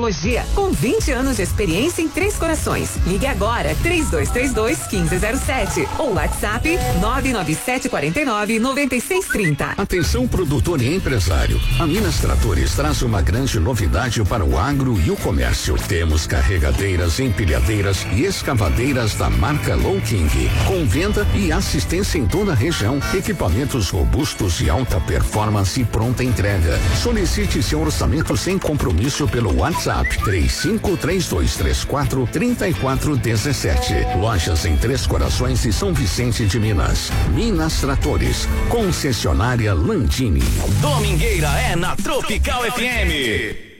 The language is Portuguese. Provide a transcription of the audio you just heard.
tecnologia, com 20 anos de experiência em Três Corações. Ligue agora, 3232-1507 ou WhatsApp 99749-9630. Atenção, produtor e empresário. A Minas Tratores traz uma grande novidade para o agro e o comércio. Temos carregadeiras, empilhadeiras e escavadeiras da marca Low King, com venda e assistência em toda a região. Equipamentos robustos de alta performance e pronta entrega. Solicite seu orçamento sem compromisso pelo WhatsApp 3532343417. Lojas em Três Corações e São Vicente de Minas. Minas Tratores, concessionária Landini. Domingueira é na Tropical FM.